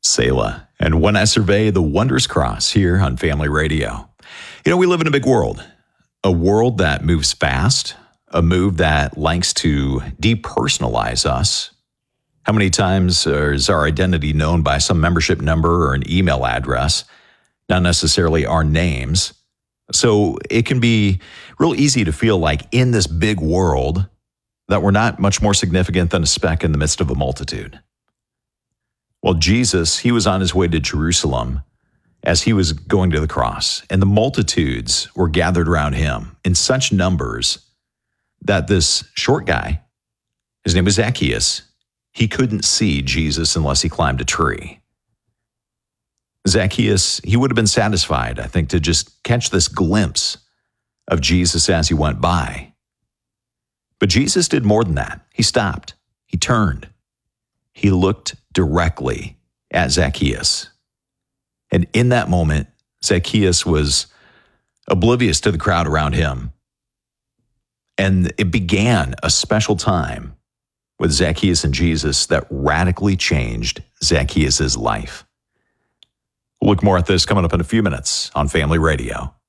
Selah. And when I survey the wondrous cross here on Family Radio, we live in a big world, a world that moves fast, a move that likes to depersonalize us. How many times is our identity known by some membership number or an email address, not necessarily our names? So it can be real easy to feel like in this big world that we're not much more significant than a speck in the midst of a multitude. Well, Jesus, he was on his way to Jerusalem as he was going to the cross, and the multitudes were gathered around him in such numbers that this short guy, his name was Zacchaeus, he couldn't see Jesus unless he climbed a tree. Zacchaeus, he would have been satisfied, I think, to just catch this glimpse of Jesus as he went by. But Jesus did more than that. He stopped. He turned. He looked directly at Zacchaeus. And in that moment, Zacchaeus was oblivious to the crowd around him. And it began a special time with Zacchaeus and Jesus that radically changed Zacchaeus' life. We'll look more at this coming up in a few minutes on Family Radio.